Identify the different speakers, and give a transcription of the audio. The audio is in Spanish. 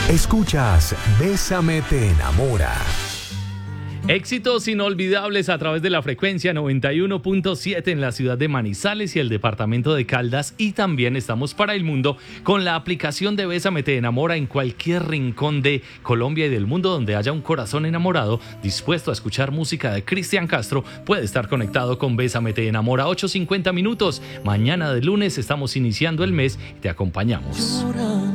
Speaker 1: Escuchas Bésame te enamora.
Speaker 2: Éxitos inolvidables a través de la frecuencia 91.7 en la ciudad de Manizales y el departamento de Caldas, y también estamos para el mundo con la aplicación de Bésame te enamora en cualquier rincón de Colombia y del mundo donde haya un corazón enamorado dispuesto a escuchar música de Cristian Castro. Puede estar conectado con Bésame te enamora. 8:50 minutos. Mañana de lunes estamos iniciando el mes y te acompañamos.